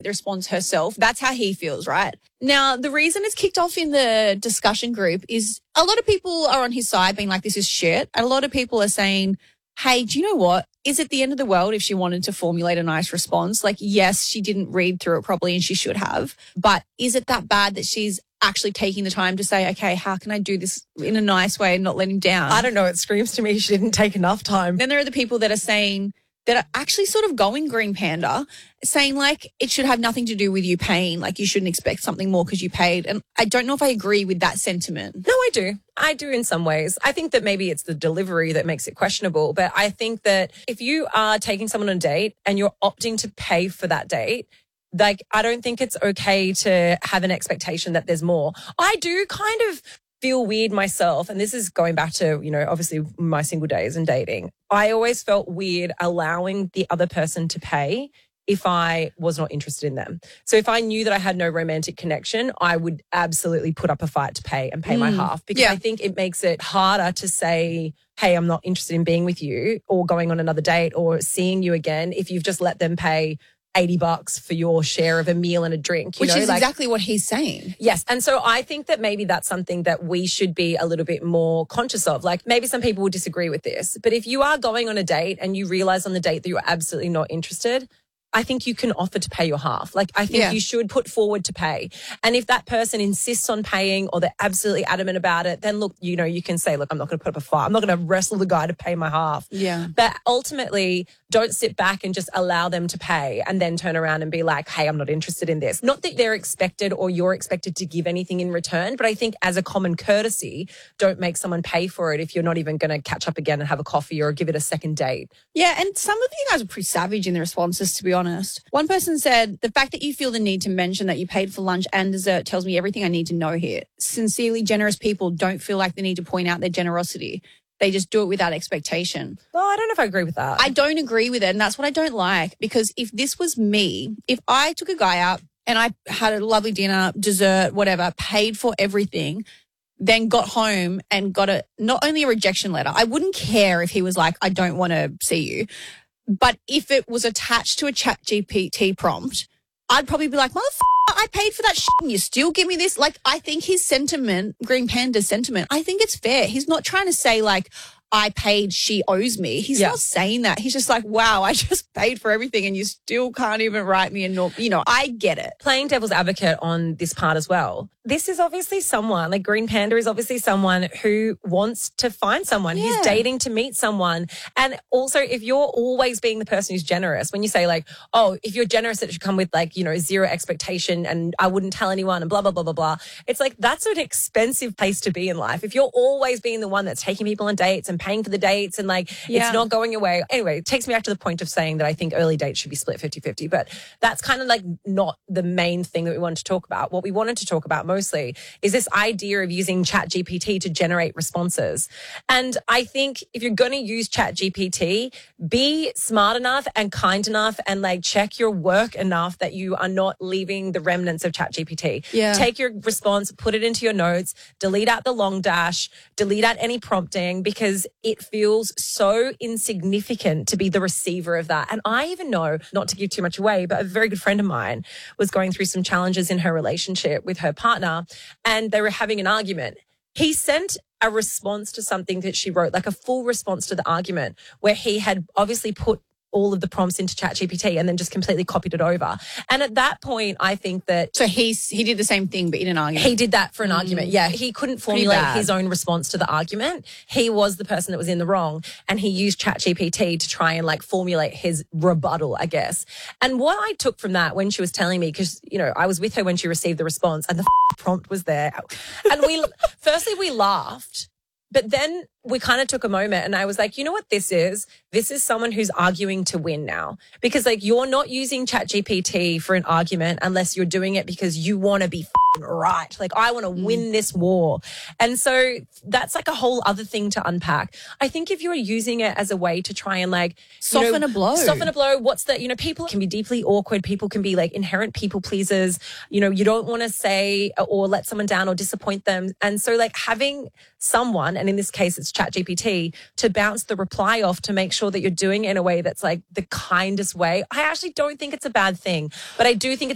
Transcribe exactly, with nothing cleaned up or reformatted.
the response herself. That's how he feels, right? Now, the reason it's kicked off in the discussion group is a lot of people are on his side being like, this is shit. And a lot of people are saying, hey, do you know what? Is it the end of the world if she wanted to formulate a nice response? Like, yes, she didn't read through it properly and she should have. But is it that bad that she's actually taking the time to say, okay, how can I do this in a nice way and not let him down? I don't know. It screams to me she didn't take enough time. Then there are the people that are saying, that are actually sort of going Green Panda, saying like it should have nothing to do with you paying, like you shouldn't expect something more because you paid. And I don't know if I agree with that sentiment. No, I do. I do in some ways. I think that maybe it's the delivery that makes it questionable. But I think that if you are taking someone on a date and you're opting to pay for that date, like I don't think it's okay to have an expectation that there's more. I do kind of feel weird myself, and this is going back to, you know, obviously my single days and dating. I always felt weird allowing the other person to pay if I was not interested in them. So if I knew that I had no romantic connection, I would absolutely put up a fight to pay and pay mm. my half, because yeah. I think it makes it harder to say, hey, I'm not interested in being with you or going on another date or seeing you again if you've just let them pay eighty bucks for your share of a meal and a drink. You Which know, is like, exactly what he's saying. Yes. And so I think that maybe that's something that we should be a little bit more conscious of. Like maybe some people will disagree with this, but if you are going on a date and you realize on the date that you're absolutely not interested, I think you can offer to pay your half. Like, I think yeah. you should put forward to pay. And if that person insists on paying or they're absolutely adamant about it, then look, you know, you can say, look, I'm not going to put up a fight. I'm not going to wrestle the guy to pay my half. Yeah. But ultimately, don't sit back and just allow them to pay and then turn around and be like, hey, I'm not interested in this. Not that they're expected or you're expected to give anything in return, but I think as a common courtesy, don't make someone pay for it if you're not even going to catch up again and have a coffee or give it a second date. Yeah, and some of you guys are pretty savage in the responses, to be honest. One person said, the fact that you feel the need to mention that you paid for lunch and dessert tells me everything I need to know here. Sincerely generous people don't feel like they need to point out their generosity. They just do it without expectation. Well, I don't know if I agree with that. I don't agree with it, and that's what I don't like, because if this was me, if I took a guy out and I had a lovely dinner, dessert, whatever, paid for everything, then got home and got a not only a rejection letter, I wouldn't care if he was like, I don't want to see you. But if it was attached to a Chat G P T prompt, I'd probably be like, motherfucker, I paid for that shit and you still give me this. Like, I think his sentiment, Green Panda's sentiment, I think it's fair. He's not trying to say like, I paid, she owes me. He's yeah. not saying that. He's just like, wow, I just paid for everything and you still can't even write me a note. You know, I get it. Playing devil's advocate on this part as well. This is obviously someone, like Green Panda is obviously someone who wants to find someone. Yeah. He's dating to meet someone. And also, if you're always being the person who's generous, when you say like, oh, if you're generous, it should come with like, you know, zero expectation and I wouldn't tell anyone and blah, blah, blah, blah, blah. It's like, that's an expensive place to be in life. If you're always being the one that's taking people on dates and paying for the dates and like, yeah. it's not going away. Anyway, it takes me back to the point of saying that I think early dates should be split fifty-fifty, but that's kind of like not the main thing that we wanted to talk about. What we wanted to talk about mostly is this idea of using Chat G P T to generate responses. And I think if you're going to use Chat G P T, be smart enough and kind enough and like check your work enough that you are not leaving the remnants of Chat G P T. Yeah. Take your response, put it into your notes, delete out the long dash, delete out any prompting, because it feels so insignificant to be the receiver of that. And I even know, not to give too much away, but a very good friend of mine was going through some challenges in her relationship with her partner and they were having an argument. He sent a response to something that she wrote, like a full response to the argument, where he had obviously put all of the prompts into Chat G P T and then just completely copied it over. And at that point, I think that... So he's, he did the same thing, but in an argument. He did that for an mm. argument, yeah. He couldn't formulate his own response to the argument. He was the person that was in the wrong and he used Chat G P T to try and like formulate his rebuttal, I guess. And what I took from that when she was telling me, because, you know, I was with her when she received the response and the f- prompt was there. And we, firstly, we laughed. But then we kind of took a moment and I was like, you know what this is? This is someone who's arguing to win now. Because like you're not using Chat G P T for an argument unless you're doing it because you want to be f***ing right. Like I want to mm. win this war. And so that's like a whole other thing to unpack. I think if you're using it as a way to try and like soften you know, a blow, soften a blow, what's that? You know, people can be deeply awkward. People can be like inherent people pleasers. You know, you don't want to say or let someone down or disappoint them. And so like having someone, and in this case, it's Chat G P T, to bounce the reply off to make sure that you're doing it in a way that's like the kindest way. I actually don't think it's a bad thing, but I do think it's